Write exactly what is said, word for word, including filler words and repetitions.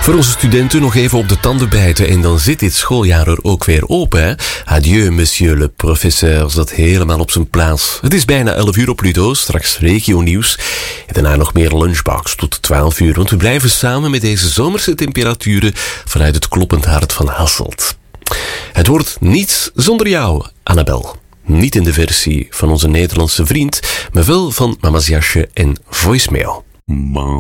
Voor onze studenten nog even op de tanden bijten en dan zit dit schooljaar er ook weer open. Hè? Adieu, monsieur le professeur, zat helemaal op zijn plaats. Het is bijna elf uur op Pluto, straks regionieuws. En daarna nog meer lunchbox tot twaalf uur, want we blijven samen met deze zomerse temperaturen vanuit het kloppend hart van Hasselt. Het wordt niets zonder jou, Annabel. Niet in de versie van onze Nederlandse vriend, maar wel van Mama's Jasje en Voicemail.